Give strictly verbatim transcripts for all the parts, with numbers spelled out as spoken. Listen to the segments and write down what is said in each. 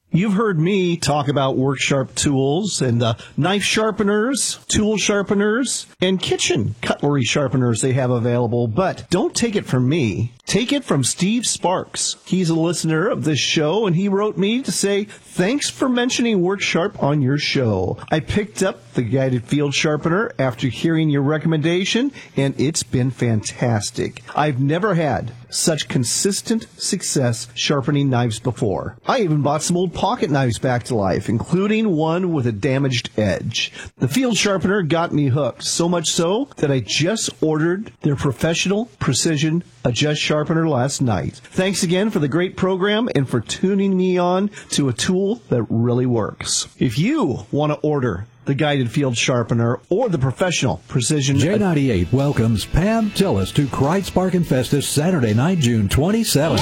You've heard me talk about WorkSharp tools and uh, knife sharpeners, tool sharpeners, and kitchen cutlery sharpeners they have available, but don't take it from me. Take it from Steve Sparks. He's a listener of this show, and he wrote me to say, thanks for mentioning WorkSharp on your show. I picked up the guided field sharpener after hearing your recommendation, and it's been fantastic. I've never had such consistent success sharpening knives before. I even bought some old pocket knives back to life, including one with a damaged edge. The field sharpener got me hooked, so much so that I just ordered their professional precision adjust sharpener last night. Thanks again for the great program and for tuning me on to a tool that really works. If you want to order the guided field sharpener or the professional precision... J ninety-eight welcomes Pam Tillis to Kreitz Park and Festus Saturday night, June twenty-seventh.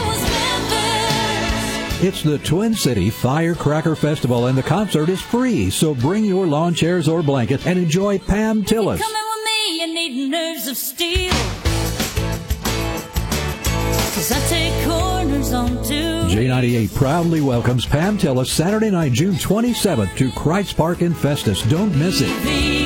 It's the Twin City Firecracker Festival, and the concert is free, so bring your lawn chairs or blanket and enjoy Pam Tillis. Coming with me, you need nerves of steel. 'Cause I take corners on two. J ninety-eight proudly welcomes Pam Tillis Saturday night, June twenty-seventh to Kreitz Park in Festus. Don't miss it.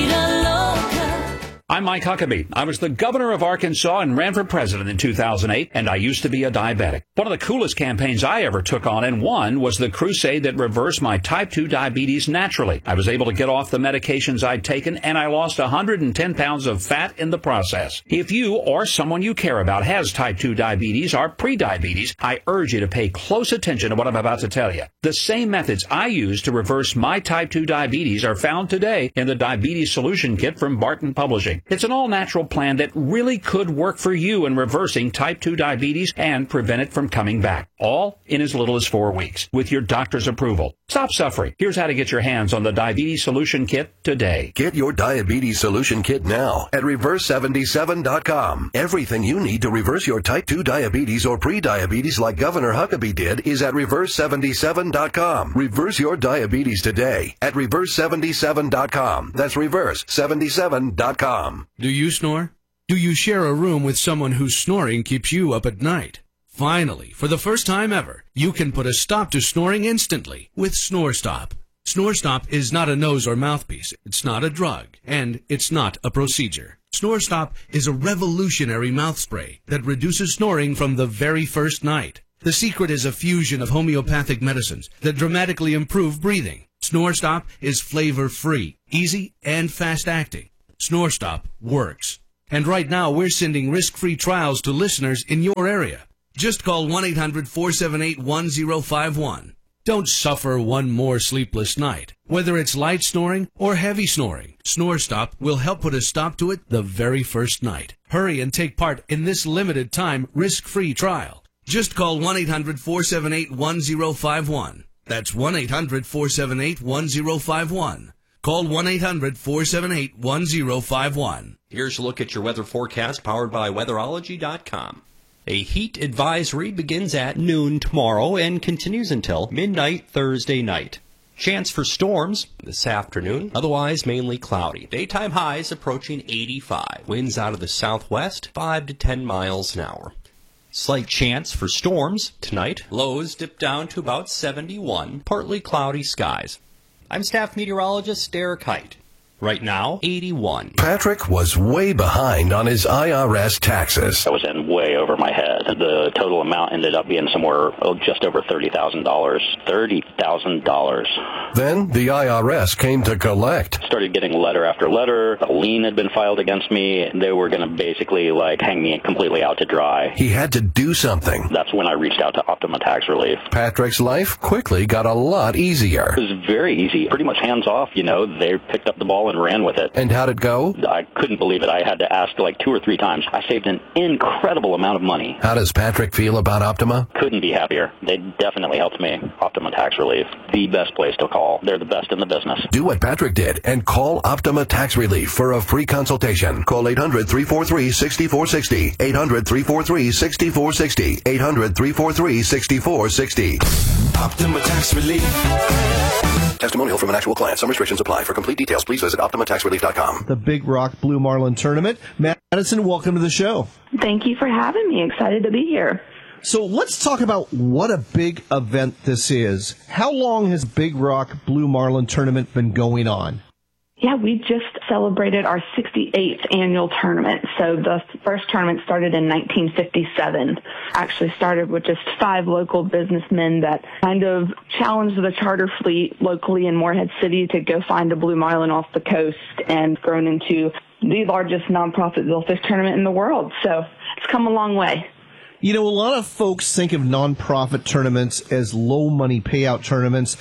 I'm Mike Huckabee. I was the governor of Arkansas and ran for president in two thousand eight, and I used to be a diabetic. One of the coolest campaigns I ever took on and won was the crusade that reversed my type two diabetes naturally. I was able to get off the medications I'd taken, and I lost one hundred ten pounds of fat in the process. If you or someone you care about has type two diabetes or prediabetes, I urge you to pay close attention to what I'm about to tell you. The same methods I used to reverse my type two diabetes are found today in the Diabetes Solution Kit from Barton Publishing. It's an all-natural plan that really could work for you in reversing type two diabetes and prevent it from coming back, all in as little as four weeks, with your doctor's approval. Stop suffering. Here's how to get your hands on the Diabetes Solution Kit today. Get your Diabetes Solution Kit now at reverse seventy-seven dot com. Everything you need to reverse your type two diabetes or pre-diabetes like Governor Huckabee did is at reverse seventy-seven dot com. Reverse your diabetes today at reverse seventy-seven dot com. That's reverse seventy-seven dot com. Do you snore? Do you share a room with someone whose snoring keeps you up at night? Finally, for the first time ever, you can put a stop to snoring instantly with SnoreStop. SnoreStop is not a nose or mouthpiece, it's not a drug, and it's not a procedure. SnoreStop is a revolutionary mouth spray that reduces snoring from the very first night. The secret is a fusion of homeopathic medicines that dramatically improve breathing. SnoreStop is flavor-free, easy, and fast-acting. SnoreStop works. And right now, we're sending risk-free trials to listeners in your area. Just call one eight hundred four seven eight one zero five one. Don't suffer one more sleepless night. Whether it's light snoring or heavy snoring, SnoreStop will help put a stop to it the very first night. Hurry and take part in this limited time risk-free trial. Just call one eight hundred four seven eight one zero five one. That's one eight hundred four seven eight one zero five one. Call one eight hundred four seven eight one zero five one. Here's a look at your weather forecast powered by weatherology dot com. A heat advisory begins at noon tomorrow and continues until midnight Thursday night. Chance for storms this afternoon, otherwise mainly cloudy. Daytime highs approaching eighty-five. Winds out of the southwest, five to ten miles an hour. Slight chance for storms tonight. Lows dip down to about seventy-one. Partly cloudy skies. I'm staff meteorologist Derek Height. Right now, eighty-one. Patrick was way behind on his I R S taxes. I was in way over my head. The total amount ended up being somewhere oh, just over thirty thousand dollars. thirty thousand dollars. Then the I R S came to collect. Started getting letter after letter. A lien had been filed against me. They were going to basically like hang me completely out to dry. He had to do something. That's when I reached out to Optima Tax Relief. Patrick's life quickly got a lot easier. It was very easy. Pretty much hands off, you know. They picked up the ball and ran with it. And how'd it go? I couldn't believe it. I had to ask like two or three times. I saved an incredible amount of money. How does Patrick feel about Optima? Couldn't be happier. They definitely helped me. Optima Tax Relief, the best place to call. They're the best in the business. Do what Patrick did and call Optima Tax Relief for a free consultation. Call eight hundred three four three six four six zero. eight hundred three four three six four six zero. eight hundred three four three six four six zero. Optima Tax Relief. Testimonial from an actual client. Some restrictions apply. For complete details, please visit optima tax relief dot com. The Big Rock Blue Marlin Tournament. Madison, welcome to the show. Thank you for having me. Excited to be here. So let's talk about what a big event this is. How long has Big Rock Blue Marlin Tournament been going on? Yeah, we just celebrated our sixty-eighth annual tournament. So the first tournament started in nineteen fifty-seven. Actually started with just five local businessmen that kind of challenged the charter fleet locally in Morehead City to go find a blue marlin off the coast, and grown into the largest nonprofit billfish tournament in the world. So it's come a long way. You know, a lot of folks think of nonprofit tournaments as low money payout tournaments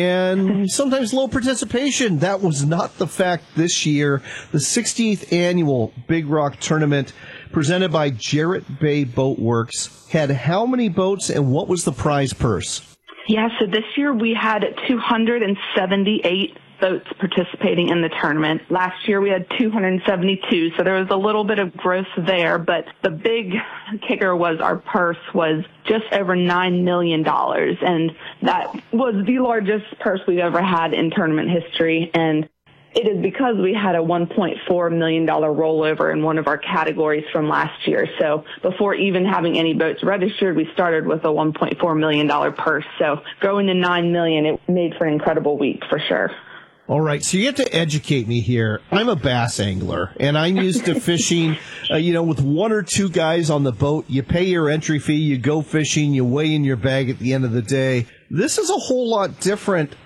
and sometimes low participation. That was not the fact this year. The sixtieth annual Big Rock tournament presented by Jarrett Bay Boat Works had how many boats, and what was the prize purse? Yeah, so this year we had two hundred seventy-eight boats participating in the tournament. Last year we had two hundred seventy-two, so there was a little bit of growth there, but the big kicker was our purse was just over nine million dollars, and that was the largest purse we've ever had in tournament history, and it is because we had a one point four million dollars rollover in one of our categories from last year. So before even having any boats registered, we started with a one point four million dollars purse. So growing to nine million dollars, it made for an incredible week for sure. All right, so you have to educate me here. I'm a bass angler, and I'm used to fishing, uh, you know, with one or two guys on the boat. You pay your entry fee, you go fishing, you weigh in your bag at the end of the day. This is a whole lot different.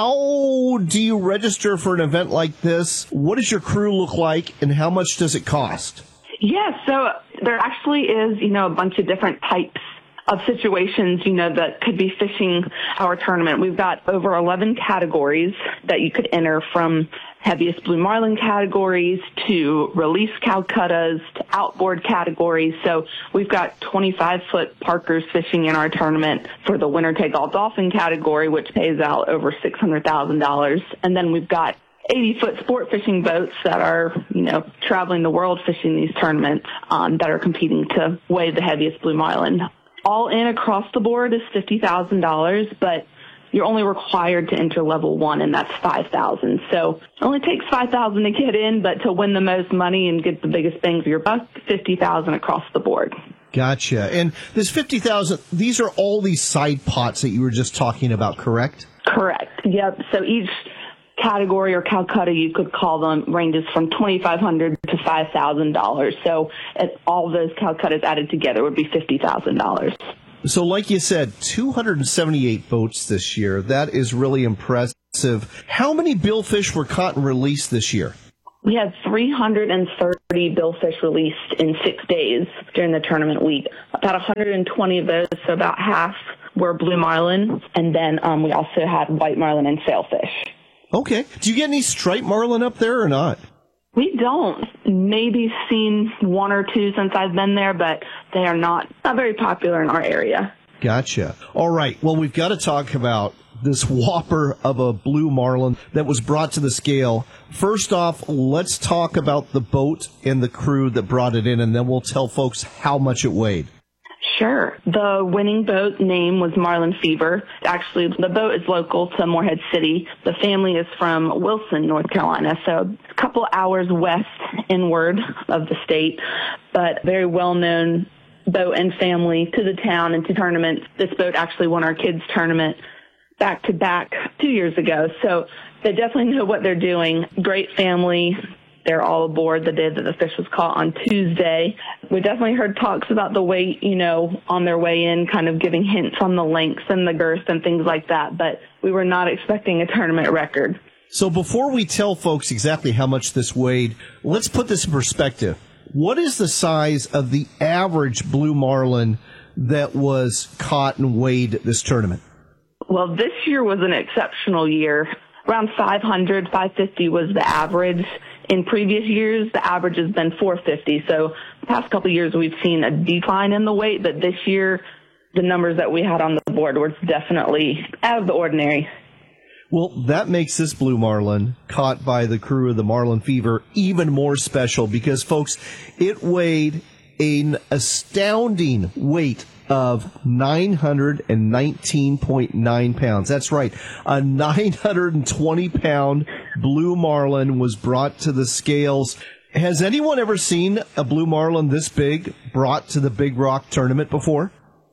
How do you register for an event like this? What does your crew look like, and how much does it cost? Yeah, so there actually is, you know, a bunch of different types of situations, you know, that could be fishing our tournament. We've got over eleven categories that you could enter, from heaviest blue marlin categories to release Calcuttas to outboard categories. So we've got twenty-five foot Parkers fishing in our tournament for the winner take all dolphin category, which pays out over six hundred thousand dollars. And then we've got eighty foot sport fishing boats that are, you know, traveling the world fishing these tournaments, um, that are competing to weigh the heaviest blue marlin. All in across the board is fifty thousand dollars, but you're only required to enter level one, and that's five thousand dollars. So it only takes five thousand dollars to get in, but to win the most money and get the biggest bang for your buck, fifty thousand dollars across the board. Gotcha. And this fifty thousand dollars, these are all these side pots that you were just talking about, correct? Correct. Yep. So each category or Calcutta, you could call them, ranges from twenty-five hundred dollars to five thousand dollars. So at all those Calcuttas added together would be fifty thousand dollars. So like you said, two hundred seventy-eight boats this year. That is really impressive. How many billfish were caught and released this year? We had three hundred thirty billfish released in six days during the tournament week. About one hundred twenty of those, so about half, were blue marlin. And then um, we also had white marlin and sailfish. Okay. Do you get any striped marlin up there or not? We don't. Maybe seen one or two since I've been there, but they are not, not very popular in our area. Gotcha. All right. Well, we've got to talk about this whopper of a blue marlin that was brought to the scale. First off, let's talk about the boat and the crew that brought it in, and then we'll tell folks how much it weighed. Sure. The winning boat name was Marlin Fever. Actually, the boat is local to Morehead City. The family is from Wilson, North Carolina, so a couple hours west inward of the state, but very well-known boat and family to the town and to tournaments. This boat actually won our kids' tournament back-to-back two years ago, so they definitely know what they're doing. Great family. They're all aboard the day that the fish was caught on Tuesday. We definitely heard talks about the weight, you know, on their way in, kind of giving hints on the lengths and the girth and things like that, but we were not expecting a tournament record. So before we tell folks exactly how much this weighed, let's put this in perspective. What is the size of the average blue marlin that was caught and weighed at this tournament? Well, this year was an exceptional year. Around five hundred, five fifty was the average. In previous years, the average has been four fifty. So the past couple of years, we've seen a decline in the weight, but this year, the numbers that we had on the board were definitely out of the ordinary. Well, that makes this blue marlin, caught by the crew of the Marlin Fever, even more special because, folks, it weighed an astounding weight of nine hundred nineteen point nine pounds. That's right. A nine hundred twenty pound blue marlin was brought to the scales. Has anyone ever seen a blue marlin this big brought to the Big Rock tournament before?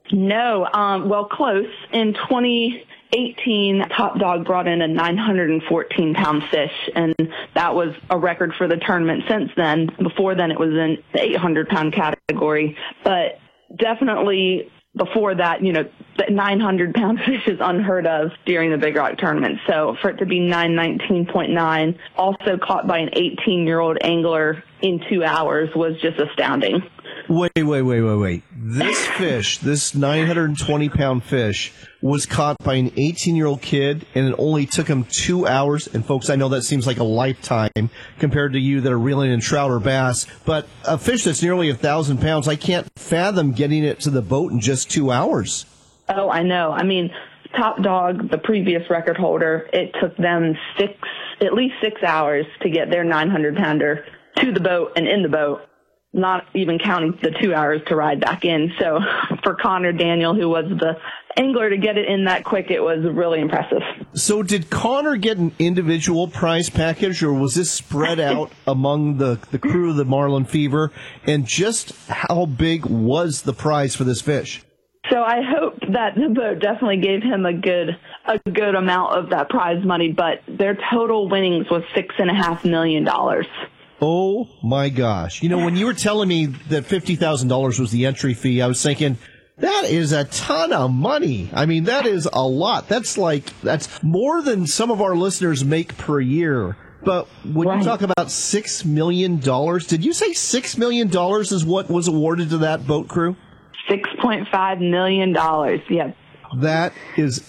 No, um, well, close. In twenty eighteen, Top Dog brought in a nine hundred fourteen pound fish, and that was a record for the tournament since then. Before then, it was in the eight hundred pound category, but definitely before that, you know, the nine hundred pound fish is unheard of during the Big Rock tournament. So for it to be nine nineteen point nine, also caught by an eighteen-year-old angler in two hours, was just astounding. Wait, wait, wait, wait, wait. This fish, this nine hundred twenty pound fish, was caught by an eighteen-year-old kid, and it only took him two hours. And, folks, I know that seems like a lifetime compared to you that are reeling in trout or bass, but a fish that's nearly one thousand pounds, I can't fathom getting it to the boat in just two hours. Oh, I know. I mean, Top Dog, the previous record holder, it took them six, at least six hours to get their nine hundred pounder to the boat and in the boat, not even counting the two hours to ride back in. So for Connor Daniel, who was the angler, to get it in that quick, it was really impressive. So did Connor get an individual prize package, or was this spread out among the, the crew of the Marlin Fever? And just how big was the prize for this fish? So I hope that the boat definitely gave him a good a good amount of that prize money, but their total winnings was six and a half million dollars. Oh, my gosh. You know, when you were telling me that fifty thousand dollars was the entry fee, I was thinking, that is a ton of money. I mean, that is a lot. That's like, that's more than some of our listeners make per year. But when right. you talk about six million dollars, did you say six million dollars is what was awarded to that boat crew? six point five million dollars, yes. That is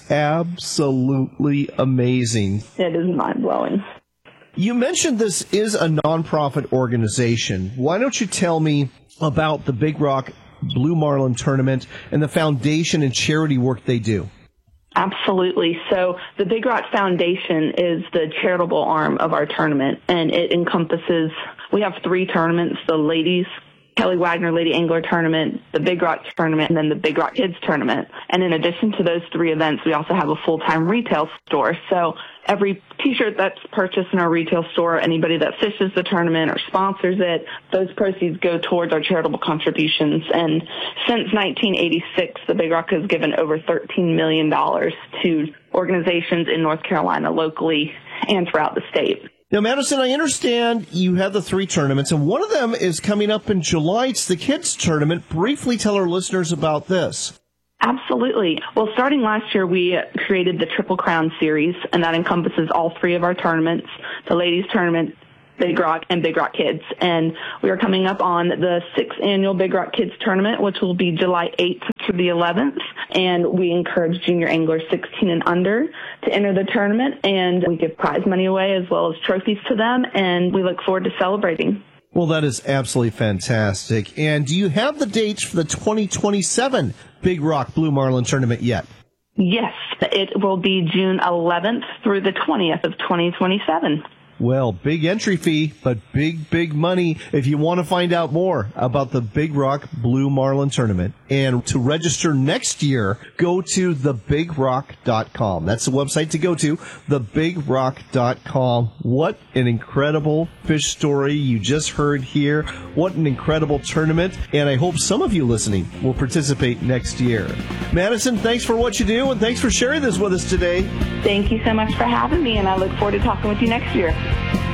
absolutely amazing. It is mind-blowing. You mentioned this is a nonprofit organization. Why don't you tell me about the Big Rock Blue Marlin Tournament and the foundation and charity work they do? Absolutely. So the Big Rock Foundation is the charitable arm of our tournament, and it encompasses, we have three tournaments, the ladies Kelly Wagner Lady Angler Tournament, the Big Rock Tournament, and then the Big Rock Kids Tournament. And in addition to those three events, we also have a full-time retail store. So every T-shirt that's purchased in our retail store, anybody that fishes the tournament or sponsors it, those proceeds go towards our charitable contributions. And since nineteen eighty-six, the Big Rock has given over thirteen million dollars to organizations in North Carolina, locally, and throughout the state. Now, Madison, I understand you have the three tournaments, and one of them is coming up in July. It's the Kids Tournament. Briefly tell our listeners about this. Absolutely. Well, starting last year, we created the Triple Crown Series, and that encompasses all three of our tournaments, the Ladies Tournament, Big Rock, and Big Rock Kids. And we are coming up on the sixth annual Big Rock Kids Tournament, which will be July eighth through the eleventh. And we encourage junior anglers sixteen and under to enter the tournament. And we give prize money away as well as trophies to them. And we look forward to celebrating. Well, that is absolutely fantastic. And do you have the dates for the twenty twenty-seven Big Rock Blue Marlin Tournament yet? Yes, it will be June eleventh through the twentieth of twenty twenty-seven. Well, big entry fee, but big, big money if you want to find out more about the Big Rock Blue Marlin Tournament. And to register next year, go to the big rock dot com. That's the website to go to, the big rock dot com. What an incredible fish story you just heard here. What an incredible tournament. And I hope some of you listening will participate next year. Madison, thanks for what you do, and thanks for sharing this with us today. Thank you so much for having me, and I look forward to talking with you next year.